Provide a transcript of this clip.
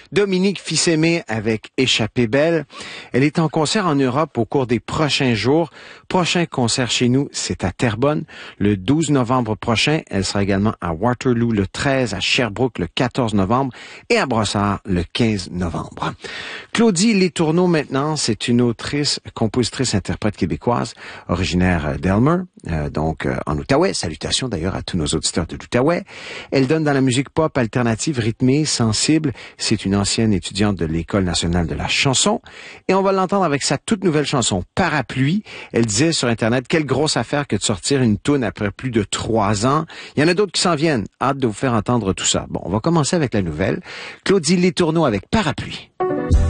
Dominique Fils-Aimé avec Échappée belle. Elle est en concert en Europe au cours des prochains jours. Prochain concert chez nous, c'est à Terrebonne le 12 novembre prochain. Elle sera également à Waterloo le 13, à Sherbrooke le 14 novembre et à Brossard le 15 novembre. Claudie Letourneau maintenant, c'est une autrice, compositrice, interprète québécoise, originaire d'Elmer, donc en Outaouais. Salutations d'ailleurs à tous nos auditeurs de l'Outaouais. Elle donne dans la musique pop alternative, rythmée, sensible. C'est une ancienne étudiante de l'École nationale de la chanson. Et on va l'entendre avec sa toute nouvelle chanson, Parapluie. Elle disait sur Internet, quelle grosse affaire que de sortir une toune après plus de 3 ans. Il y en a d'autres qui s'en viennent. Hâte de vous faire entendre tout ça. Bon, on va commencer avec la nouvelle. Claudie Letourneau avec Parapluie.